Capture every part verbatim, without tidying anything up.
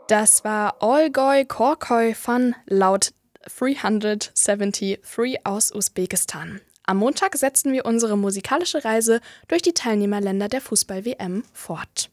Das war Allgäu Korkoi von laut dreihundertdreiundsiebzig aus Usbekistan. Am Montag setzten wir unsere musikalische Reise durch die Teilnehmerländer der Fußball-W M fort.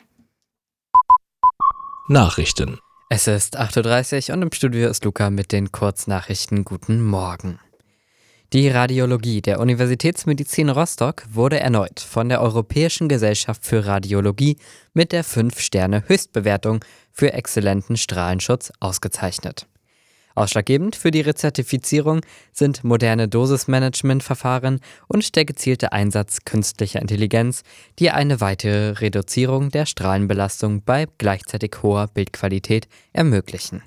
Nachrichten. Es ist acht Uhr dreißig und im Studio ist Luca mit den Kurznachrichten. Guten Morgen. Die Radiologie der Universitätsmedizin Rostock wurde erneut von der Europäischen Gesellschaft für Radiologie mit der fünf Sterne Höchstbewertung für exzellenten Strahlenschutz ausgezeichnet. Ausschlaggebend für die Rezertifizierung sind moderne Dosismanagementverfahren und der gezielte Einsatz künstlicher Intelligenz, die eine weitere Reduzierung der Strahlenbelastung bei gleichzeitig hoher Bildqualität ermöglichen.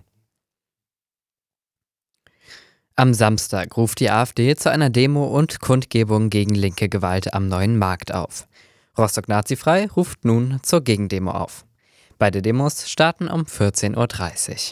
Am Samstag ruft die AfD zu einer Demo und Kundgebung gegen linke Gewalt am Neuen Markt auf. Rostock Nazifrei ruft nun zur Gegendemo auf. Beide Demos starten um vierzehn Uhr dreißig.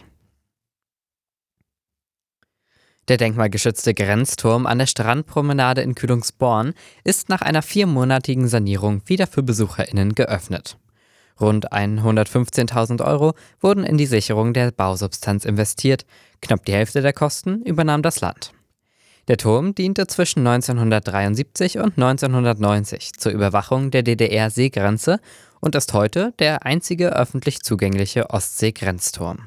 Der denkmalgeschützte Grenzturm an der Strandpromenade in Kühlungsborn ist nach einer viermonatigen Sanierung wieder für BesucherInnen geöffnet. Rund hundertfünfzehntausend Euro wurden in die Sicherung der Bausubstanz investiert, knapp die Hälfte der Kosten übernahm das Land. Der Turm diente zwischen neunzehnhundertdreiundsiebzig und neunzehnhundertneunzig zur Überwachung der D D R-Seegrenze und ist heute der einzige öffentlich zugängliche Ostsee-Grenzturm.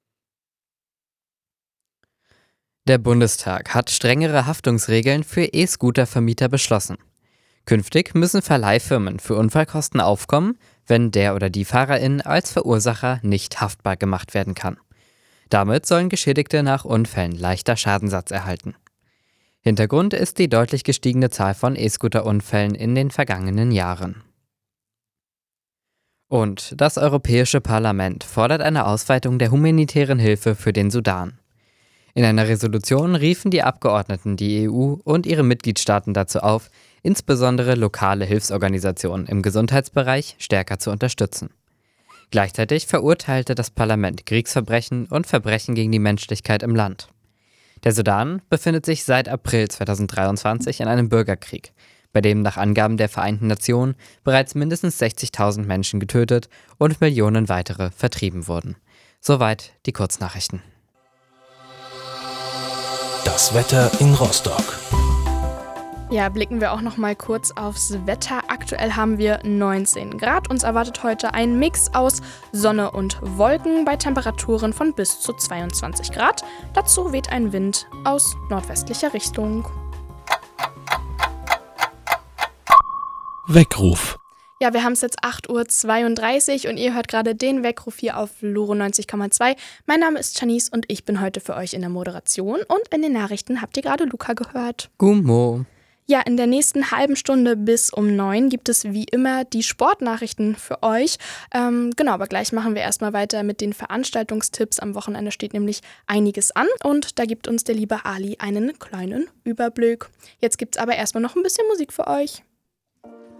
Der Bundestag hat strengere Haftungsregeln für E-Scooter-Vermieter beschlossen. Künftig müssen Verleihfirmen für Unfallkosten aufkommen, wenn der oder die Fahrerin als Verursacher nicht haftbar gemacht werden kann. Damit sollen Geschädigte nach Unfällen leichter Schadensersatz erhalten. Hintergrund ist die deutlich gestiegene Zahl von E-Scooter-Unfällen in den vergangenen Jahren. Und das Europäische Parlament fordert eine Ausweitung der humanitären Hilfe für den Sudan. In einer Resolution riefen die Abgeordneten die E U und ihre Mitgliedstaaten dazu auf, insbesondere lokale Hilfsorganisationen im Gesundheitsbereich stärker zu unterstützen. Gleichzeitig verurteilte das Parlament Kriegsverbrechen und Verbrechen gegen die Menschlichkeit im Land. Der Sudan befindet sich seit April zweitausenddreiundzwanzig in einem Bürgerkrieg, bei dem nach Angaben der Vereinten Nationen bereits mindestens sechzigtausend Menschen getötet und Millionen weitere vertrieben wurden. Soweit die Kurznachrichten. Das Wetter in Rostock. Ja, blicken wir auch noch mal kurz aufs Wetter. Aktuell haben wir neunzehn Grad. Uns erwartet heute ein Mix aus Sonne und Wolken bei Temperaturen von bis zu zweiundzwanzig Grad. Dazu weht ein Wind aus nordwestlicher Richtung. Weckruf. Ja, wir haben es jetzt acht Uhr zweiunddreißig und ihr hört gerade den Weckruf hier auf Loro neunzig Komma zwei. Mein Name ist Janice und ich bin heute für euch in der Moderation und in den Nachrichten habt ihr gerade Luca gehört. Gummo. Ja, in der nächsten halben Stunde bis um neun gibt es wie immer die Sportnachrichten für euch. Ähm, genau, aber gleich machen wir erstmal weiter mit den Veranstaltungstipps. Am Wochenende steht nämlich einiges an und da gibt uns der liebe Ali einen kleinen Überblick. Jetzt gibt's aber erstmal noch ein bisschen Musik für euch.